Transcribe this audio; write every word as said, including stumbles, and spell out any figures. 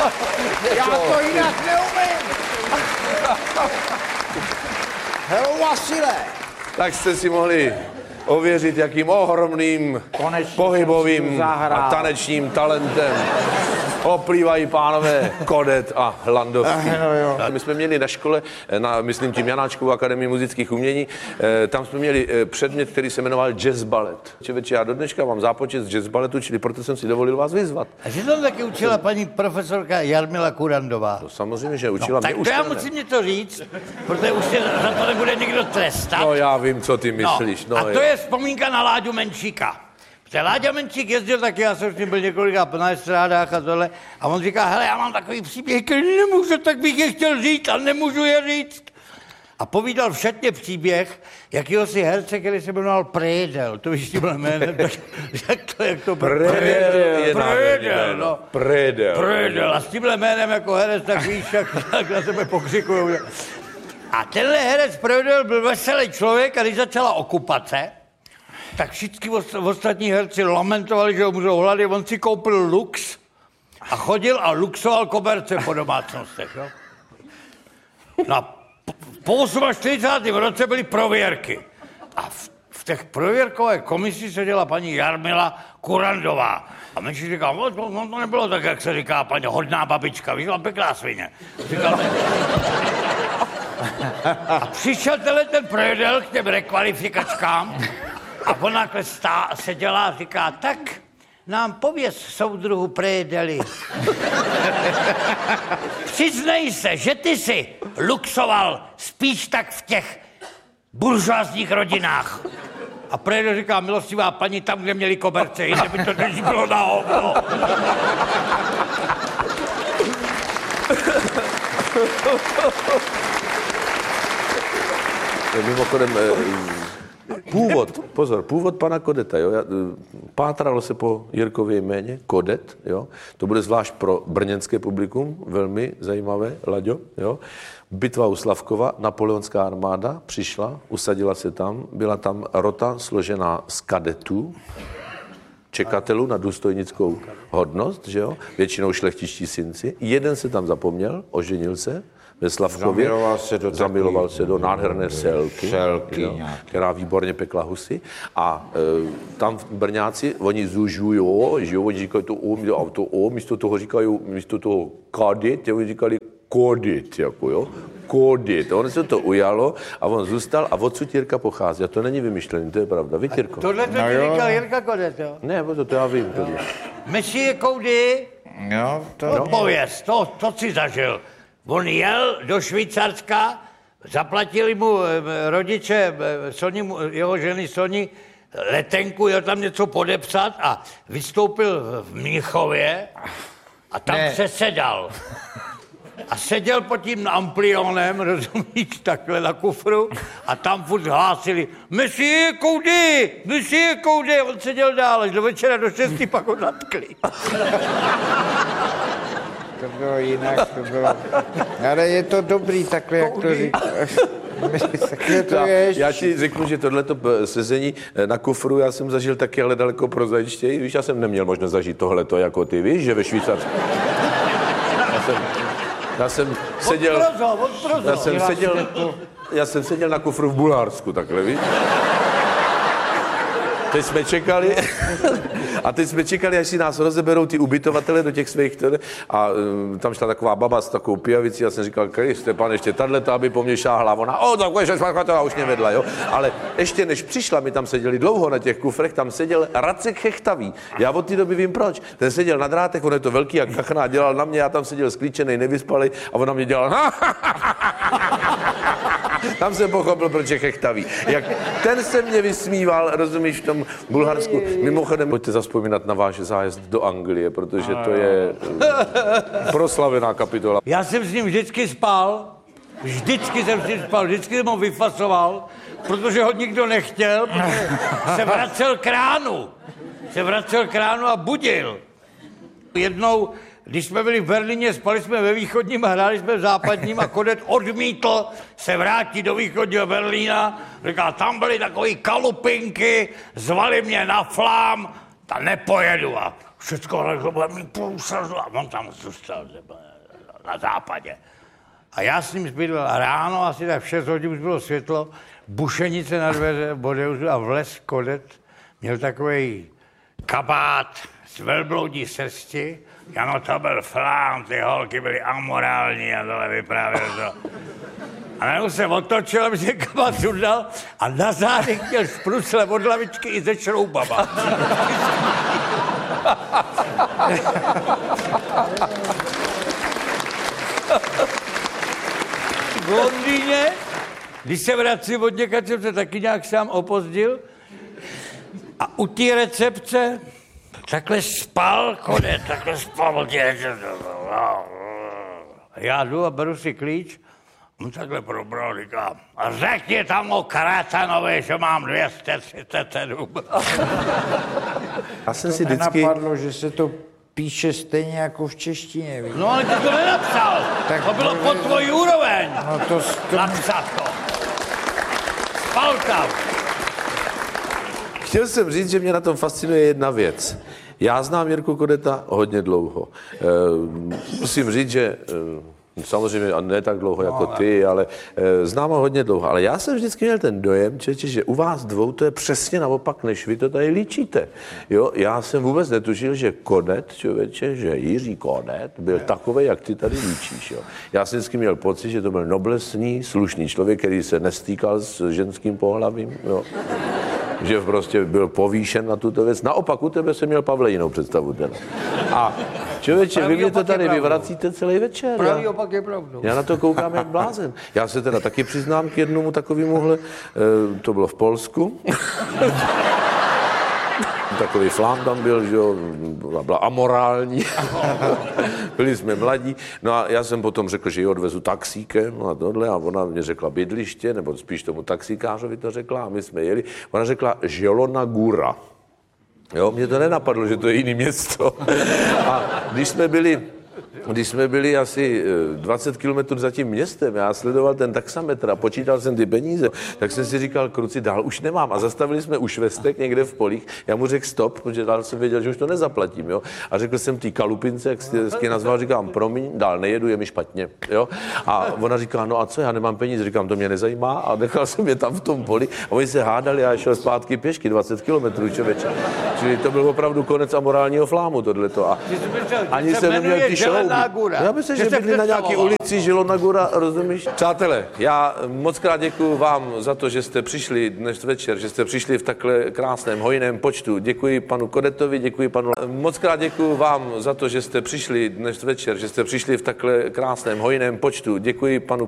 Já to jinak neumím. Helo, Vasile. Tak jste si mohli ověřit, jakým ohromným konečně pohybovým a tanečním talentem oplývají pánové Kodet a Landovský. No, my jsme měli na škole, na, myslím tím Janáčkovou akademii muzických umění, eh, tam jsme měli eh, předmět, který se jmenoval jazz ballet. Čeveče, já do dneška mám zápočet z jazz balletu, čili proto jsem si dovolil vás vyzvat. A že tam taky učila paní profesorka Jarmila Kurandová. To samozřejmě, že učila no, mě tak už. Tak to já musím něco říct, protože už se za to nebude nikdo trestat. No já vím, co ty myslíš. No, no a to je vzpomínka na Láďu Menšíka. Protože Láďa Menšík jezdil taky, já jsem s ním byl několika na estrádách a tohle. A on říká, hele, já mám takový příběh, který nemůžu, tak bych je chtěl říct a nemůžu je říct. A povídal všetně příběh jakýho si herce, který se jmenoval Prédel. To víš, tímhle jménem, tak jak to, jak to... Prédel. Prédel, no. Prédel. Prédel. A s tímhle jménem jako herec, tak víš, jak, jak na sebe pokřikují. A tenhle herec Prédel byl veselý člověk a když začala okupace, tak všichni ostatní herci lamentovali, že ho můžou hlady. On si koupil lux a chodil a luxoval koberce po domácnostech. Jo? No po čtyřicátém osmém roce byly prověrky. A v, v těch prověrkové komisi seděla paní Jarmila Kurandová. A Menšík říkal, no to, no to nebylo tak, jak se říká paní hodná babička, víš, byla pěkná svině. Říkal, a přišel tenhle ten Prédel k těm rekvalifikačkám a ona takhle stá, seděla a říká, tak nám pověz, soudruhu Prédeli. Přiznej se, že ty jsi luxoval spíš tak v těch buržoazních rodinách. A Prédel říká, milostivá paní, tam, kde měli koberce, jinde by to než bylo na hovno. Mimochodem, původ, pozor, původ pana Kodeta, jo, pátralo se po Jirkově jméně, Kodet, jo, to bude zvlášť pro brněnské publikum, velmi zajímavé, Laďo, jo. Bitva u Slavkova, napoleonská armáda přišla, usadila se tam, byla tam rota složená z kadetů, čekatelů na důstojnickou hodnost, že jo, většinou šlechtičtí synci, jeden se tam zapomněl, oženil se, ve Slavkově, zamiloval se do, zamiloval se do nádherné selky, selky jo, která výborně pekla husy. A e, tam Brňáci, oni zužujou, že jo, oni říkají to O, a to O, místo toho říkají, místo toho kadit, oni říkali kodit, jako jo, kodit. On se to ujalo a on zůstal a odsud Jirka pochází. A to není vymyšlený, to je pravda. Víte, Jirko? Tohle to no říkal Jirka Kodet, jo? Ne, to, to já vím. Messie Koudy, no, to no, pověz, to, to si zažil. On jel do Švýcarska, zaplatili mu rodiče Soni, jeho ženy Soni letenku, jel tam něco podepsat a vystoupil v Mnichově a tam ne. přesedal. A seděl pod tím amplionem, rozumíš, takhle na kufru a tam furt hlásili Messie Koudy, Messie Koudy. On seděl dál, až do večera do šesti, pak ho zatkli. To bylo jinak, to bylo... Ale je to dobrý takhle, jak to říkáš. Já ti řeknu, že tohleto sezení na kufru já jsem zažil taky, ale daleko prozaičtěji. Víš, já jsem neměl možnost zažít tohleto jako ty, víš, že ve Švýcarsku. Já jsem, já jsem seděl... Já jsem seděl... Já jsem seděl na kufru v Bulharsku, takhle, víš. Teď jsme čekali a teď jsme čekali, až si nás rozeberou ty ubytovatele do těch svých tr... a um, tam šla taková baba s takovou pijavicí, já jsem říkal, Kriste, pan, ještě tato, aby po mně šáhla, ona, o, tak ještě a už mě vedla, jo. Ale ještě než přišla, my tam seděli dlouho na těch kufrech, tam seděl Racek Chechtavý. Já od té doby vím proč. Ten seděl na drátech, on je to velký jak kachna, dělal na mě, já tam seděl sklíčenej, nevyspalej a on na mě dělal tam jsem pochopil, proč je Chechtavý. Jak ten se mě vysmíval, rozumíš, v tom Bulharsku. Mimochodem, pojďte zazpomínat na váš zájezd do Anglie, protože to je proslavená kapitola. Já jsem s ním vždycky spal, vždycky jsem s ním spal, vždycky jsem ho vyfasoval, protože ho nikdo nechtěl, protože se vracel k ránu. Se vracel k ránu a budil. Jednou, když jsme byli v Berlíně, spali jsme ve východním a hráli jsme v západním a Kodet odmítl se vrátit do východního Berlína. Říkal, tam byly takový kalupinky, zvali mě na flám, ta nepojedu. A Všechno takhle bude mít průsazu a on tam zůstal na západě. A já s ním zbydlel a ráno, asi tak v šest hodin už bylo světlo, bušenice na dveře Bodeuzu a vlez Kodet měl takový kabát z velbloudí srsti. Ano, to byl flám, ty holky byly amorální a tohle vyprávěl to. A najednou se otočil, aby se kabát sundal a na zádech měl šprusle od lavičky i ze šroubama. V Londýně, když se vracím od někač, jsem se taky nějak sám opozdil a u té recepce takhle spal Kodet, takhle spal. Já jdu a beru si klíč, on takhle probral, říká, a řekni tam o Kratanovi, že mám dvě stě třicet sedm. Já jsem si vždycky... Nenapadlo, že se to píše stejně jako v češtině, víš? No ale ty to nenapsal, Tak to bylo to- pod tvojí úroveň. No to, to Napsat to. Spal tam. Chtěl jsem říct, že mě na tom fascinuje jedna věc. Já znám Jirku Kodeta hodně dlouho. E, musím říct, že e, samozřejmě a ne tak dlouho jako ty, ale e, znám ho hodně dlouho. Ale já jsem vždycky měl ten dojem, čeče, že u vás dvou to je přesně naopak, než vy to tady líčíte. Jo, já jsem vůbec netušil, že Kodet, člověče, že Jiří Kodet byl takový, jak ty tady líčíš. Jo. Já jsem vždycky měl pocit, že to byl noblesný, slušný člověk, který se nestýkal s ženským pohlavím. Jo. Že prostě byl povýšen na tuto věc. Naopak u tebe jsem měl Pavle jinou představu. Teda. A člověče, vy mě to tady vyvracíte celý večer. Pravý Já, opak je pravdou. já na to koukám jak blázen. Já se teda taky přiznám k jednomu takovémuhle. E, to bylo v Polsku. Takový flám tam byl, že jo, byla amorální. Byli jsme mladí. No a já jsem potom řekl, že ji odvezu taxíkem no a tohle a ona mě řekla bydliště, nebo spíš tomu taxikářovi to řekla a my jsme jeli. Ona řekla Zielona Góra. Jo, mě to nenapadlo, že to je jiný město. A když jsme byli... Když jsme byli asi dvacet kilometrů za tím městem, já sledoval ten taxametr a počítal jsem ty peníze, tak jsem si říkal, kruci, dál už nemám. A zastavili jsme u Švestek někde v polích. Já mu řekl stop, protože dál jsem věděl, že už to nezaplatím. Jo? A řekl jsem té kalupince, jak jsi hezky nazval, říkám, promiň, dál nejedu, je mi špatně. Jo? A ona říká, no a co, já nemám peníze, říkám, to mě nezajímá. A nechal jsem je tam v tom poli. A oni se hádali a já šel zpátky pěšky dvacet kilometrů, člověče. Čili to byl opravdu konec amorálního flámu, tohleto. A ani jsem neměl ty šrouby. Já myslím, že, že bydli na nějaký ulici Zielona Góra, rozumíš? Přátelé, já moc krát děkuji vám za to, že jste přišli dnes večer, že jste přišli v takhle krásném, hojném počtu. Děkuji panu Kodetovi, děkuji panu... Moc krát děkuji vám za to, že jste přišli dnes večer, že jste přišli v takhle krásném, hojném počtu. Děkuji panu